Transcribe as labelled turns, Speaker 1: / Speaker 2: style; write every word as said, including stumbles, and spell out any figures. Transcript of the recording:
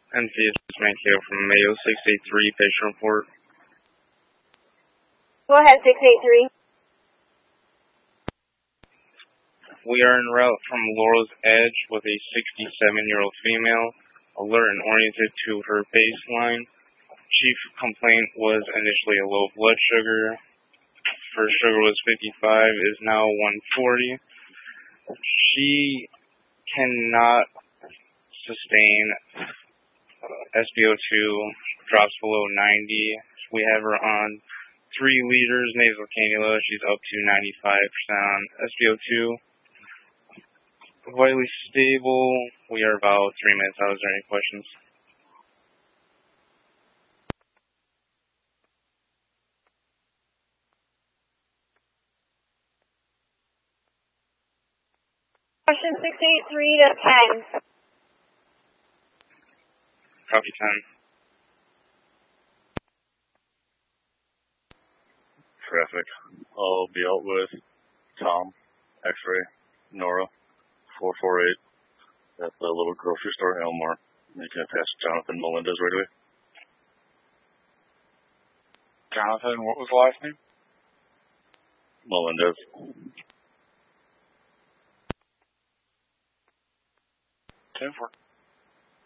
Speaker 1: N C H Mankio from Mayo six eight three, patient report.
Speaker 2: Go ahead, six eight three.
Speaker 1: We are en route from Laurel's Edge with a sixty-seven-year-old female, alert and oriented to her baseline. Chief complaint was initially a low blood sugar. First sugar was fifty-five, is now one forty. She cannot sustain uh, S p O two, drops below ninety. We have her on three liters nasal cannula. She's up to ninety-five percent on S p O two. Vitally stable. We are about three minutes out. Is there any questions?
Speaker 2: Question six eight three to ten.
Speaker 1: Copy ten.
Speaker 3: Traffic. I'll be out with Tom, X-ray, Nora, four four eight, at the little grocery store, Elmore. You can pass Jonathan Melendez right away.
Speaker 4: Jonathan, what was the last name?
Speaker 3: Melendez.
Speaker 4: ten four.